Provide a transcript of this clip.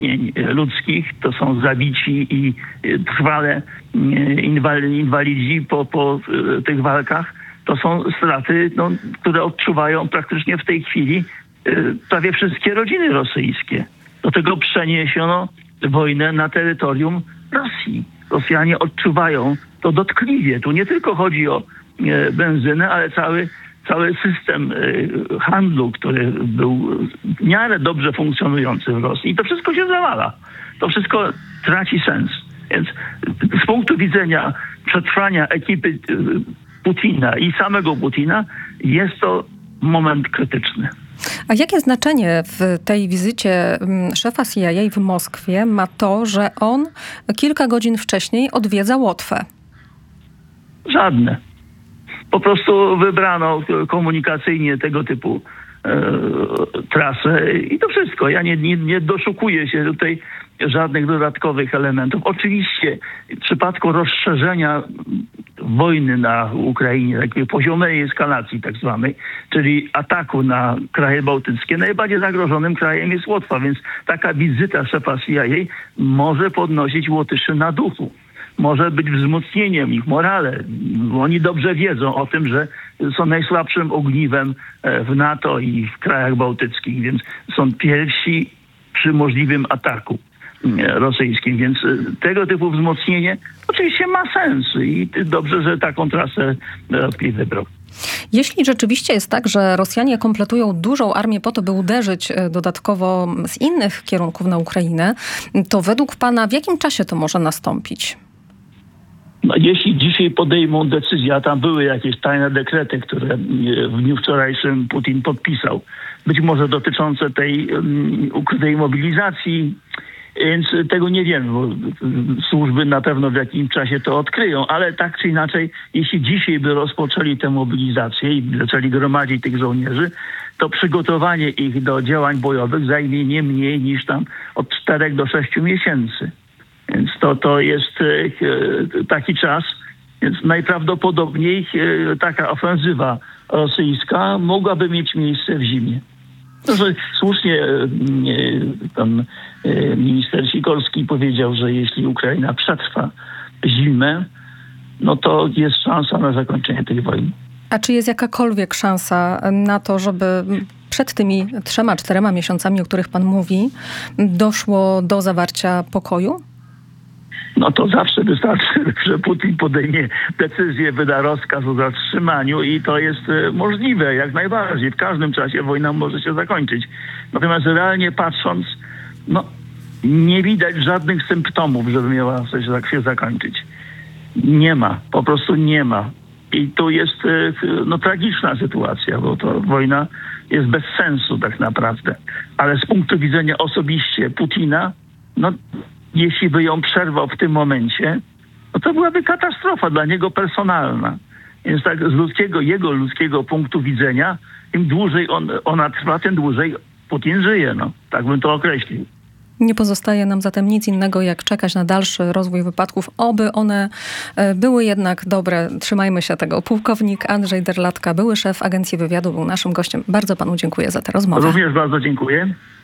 ludzkich, to są zabici i trwale inwalidzi po tych walkach. To są straty, które odczuwają praktycznie w tej chwili prawie wszystkie rodziny rosyjskie. Do tego przeniesiono wojnę na terytorium Rosji. Rosjanie odczuwają to dotkliwie. Tu nie tylko chodzi o benzynę, ale cały system handlu, który był w miarę dobrze funkcjonujący w Rosji. I to wszystko się zawala. To wszystko traci sens. Więc z punktu widzenia przetrwania ekipy Putina i samego Putina jest to moment krytyczny. A jakie znaczenie w tej wizycie szefa CIA w Moskwie ma to, że on kilka godzin wcześniej odwiedza Łotwę? Żadne. Po prostu wybrano komunikacyjnie tego typu trasę i to wszystko. Ja nie doszukuję się tutaj żadnych dodatkowych elementów. Oczywiście w przypadku rozszerzenia wojny na Ukrainie, takiej poziomej eskalacji tak zwanej, czyli ataku na kraje bałtyckie, najbardziej zagrożonym krajem jest Łotwa, więc taka wizyta szefa CIA może podnosić Łotyszy na duchu. Może być wzmocnieniem ich morale. Oni dobrze wiedzą o tym, że są najsłabszym ogniwem w NATO i w krajach bałtyckich, więc są pierwsi przy możliwym ataku rosyjskim. Więc tego typu wzmocnienie oczywiście ma sens i dobrze, że taką trasę Rosji wybrał. Jeśli rzeczywiście jest tak, że Rosjanie kompletują dużą armię po to, by uderzyć dodatkowo z innych kierunków na Ukrainę, to według pana w jakim czasie to może nastąpić? Jeśli dzisiaj podejmą decyzję, a tam były jakieś tajne dekrety, które w dniu wczorajszym Putin podpisał, być może dotyczące tej ukrytej mobilizacji, więc tego nie wiem, bo służby na pewno w jakimś czasie to odkryją, ale tak czy inaczej, jeśli dzisiaj by rozpoczęli tę mobilizację i zaczęli gromadzić tych żołnierzy, to przygotowanie ich do działań bojowych zajmie nie mniej niż tam od 4 do 6 miesięcy. Więc to jest taki czas, więc najprawdopodobniej taka ofensywa rosyjska mogłaby mieć miejsce w zimie. No, że słusznie pan minister Sikorski powiedział, że jeśli Ukraina przetrwa zimę, no to jest szansa na zakończenie tej wojny. A czy jest jakakolwiek szansa na to, żeby przed tymi 3-4 miesiącami, o których pan mówi, doszło do zawarcia pokoju? No to zawsze wystarczy, że Putin podejmie decyzję, wyda rozkaz o zatrzymaniu i to jest możliwe jak najbardziej. W każdym czasie wojna może się zakończyć. Natomiast realnie patrząc, nie widać żadnych symptomów, żeby miała się zakończyć. Nie ma, po prostu nie ma. I tu jest tragiczna sytuacja, bo to wojna jest bez sensu tak naprawdę. Ale z punktu widzenia osobiście Putina, jeśli by ją przerwał w tym momencie, to byłaby katastrofa dla niego personalna. Więc tak z jego ludzkiego punktu widzenia, im dłużej ona trwa, tym dłużej Putin żyje. Tak bym to określił. Nie pozostaje nam zatem nic innego, jak czekać na dalszy rozwój wypadków. Oby one były jednak dobre. Trzymajmy się tego. Pułkownik Andrzej Derlatka, były szef Agencji Wywiadu, był naszym gościem. Bardzo panu dziękuję za tę rozmowę. Również bardzo dziękuję.